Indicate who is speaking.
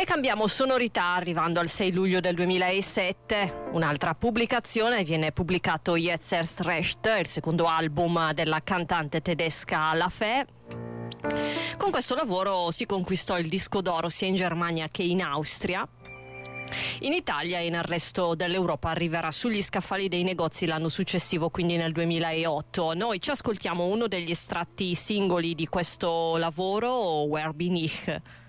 Speaker 1: E cambiamo sonorità arrivando al 6 luglio del 2007. Un'altra pubblicazione, viene pubblicato Jetzt erst recht, il secondo album della cantante tedesca La Fè. Con questo lavoro si conquistò il disco d'oro sia in Germania che in Austria. In Italia e nel resto dell'Europa arriverà sugli scaffali dei negozi l'anno successivo, quindi nel 2008. Noi ci ascoltiamo uno degli estratti singoli di questo lavoro, Wer bin ich?